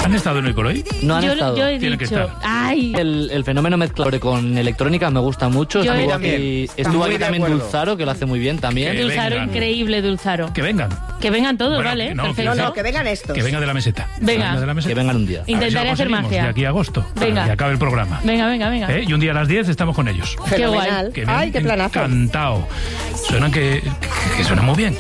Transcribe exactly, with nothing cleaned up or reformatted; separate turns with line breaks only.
¿Han estado en Hoy por Hoy?
No han
yo,
estado.
yo he
Tienen que
dicho,
estar.
ay,
El, el fenómeno mezclable con electrónica me gusta mucho.
Yo
Estuvo
también.
aquí, estuvo
Muy
aquí
de
también
acuerdo.
Dulzaro, que lo hace muy bien también.
Que
Dulzaro,
vengan.
increíble Dulzaro.
Que vengan.
Que vengan todos,
Bueno,
¿vale?
no,
Perfecto.
No, no, que vengan estos.
Que venga de la meseta.
Venga.
de la meseta.
Que vengan un día.
A ver si lo
Intentaré hacer
conseguimos
magia.
De aquí a agosto.
Venga.
Para que acabe el programa.
Venga, venga, venga.
¿Eh? Y un día a las diez estamos con ellos.
Qué guay.
Fenomenal.
Que me
Ay,
han
qué planazo.
encantado. Suenan que, que suenan muy bien.